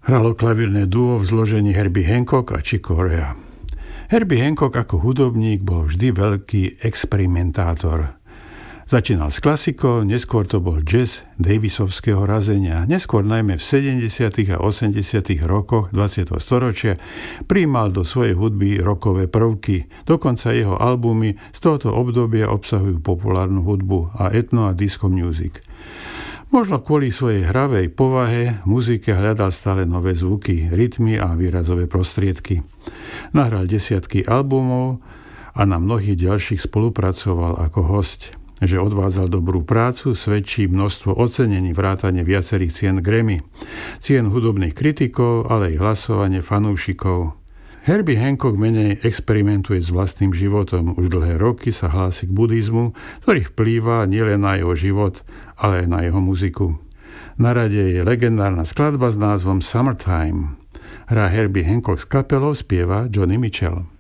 Hralo klavírne duo v zložení Herbie Hancock a Chick Corea. Herbie Hancock ako hudobník bol vždy veľký experimentátor. Začínal s klasikou, neskôr to bol jazz Davisovského razenia. Neskôr najmä v 70. a 80. rokoch 20. storočia prijímal do svojej hudby rockové prvky. Dokonca jeho albumy z tohto obdobia obsahujú populárnu hudbu a etno a disco music. Možno kvôli svojej hravej povahe v muzike hľadal stále nové zvuky, rytmy a výrazové prostriedky. Nahral desiatky albumov a na mnohých ďalších spolupracoval ako hosť. Že odvádzal dobrú prácu, svedčí množstvo ocenení vrátane viacerých cien Grammy, cien hudobných kritikov, ale aj hlasovanie fanúšikov. Herbie Hancock menej experimentuje s vlastným životom. Už dlhé roky sa hlási k buddhizmu, ktorý vplýva nielen na jeho život, ale aj na jeho muziku. Na rade je legendárna skladba s názvom Summertime. Hrá Herbie Hancock s kapelou, spieva Joni Mitchell.